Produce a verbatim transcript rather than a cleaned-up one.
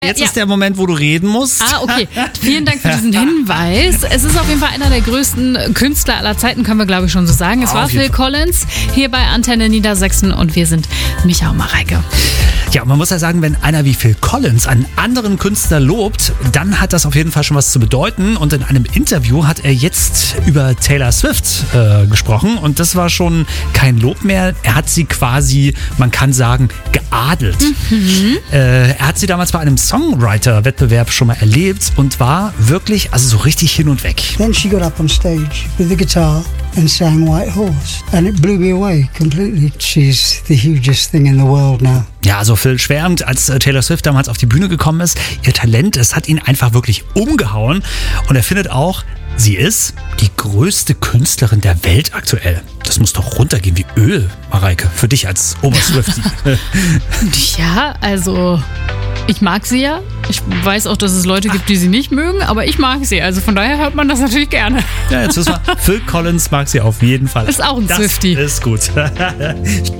Jetzt ja. ist der Moment, wo du reden musst. Ah, okay. Vielen Dank für diesen Hinweis. Es ist auf jeden Fall einer der größten Künstler aller Zeiten, können wir glaube ich schon so sagen. Es Auf war jeden Phil Fall. Collins hier bei Antenne Niedersachsen und wir sind Micha und Mareike. Ja, und man muss ja sagen, wenn einer wie Phil Collins einen anderen Künstler lobt, dann hat das auf jeden Fall schon was zu bedeuten. Und in einem Interview hat er jetzt über Taylor Swift äh, gesprochen. Und das war schon kein Lob mehr. Er hat sie quasi, man kann sagen, geadelt. Mhm. Äh, er hat sie damals bei einem Songwriter-Wettbewerb schon mal erlebt und war wirklich, also so richtig hin und weg. Then she got up on stage with the guitar and sang White Horse. And it blew me away completely. She's the hugest thing in the world now. Ja, also Phil schwärmt, als Taylor Swift damals auf die Bühne gekommen ist. Ihr Talent, es hat ihn einfach wirklich umgehauen. Und er findet auch, sie ist die größte Künstlerin der Welt aktuell. Das muss doch runtergehen wie Öl, Mareike, für dich als Oberswiftie. Ja, also ich mag sie ja. Ich weiß auch, dass es Leute gibt, die sie nicht mögen, aber ich mag sie. Also von daher hört man das natürlich gerne. Ja, jetzt wissen wir, Phil Collins mag sie auf jeden Fall. Ist auch ein das Swiftie. Ist gut.